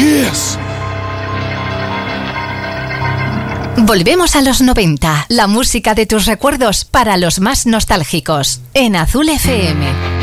Kiss. Volvemos a los 90, la música de tus recuerdos para los más nostálgicos, en Azul FM.